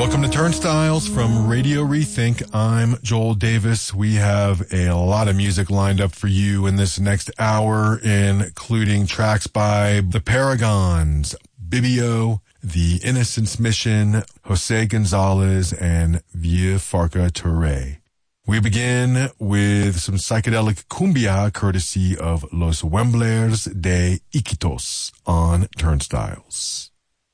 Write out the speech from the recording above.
Welcome to Turnstiles from Radio Rethink. I'm Joel Davis. We have a lot of music lined up for you in this next hour, including tracks by The Paragons, Bibio, The Innocence Mission, Jose Gonzalez, and Vieux Farka Touré. We begin with some psychedelic cumbia courtesy of Los Wemblers de Iquitos on Turnstiles.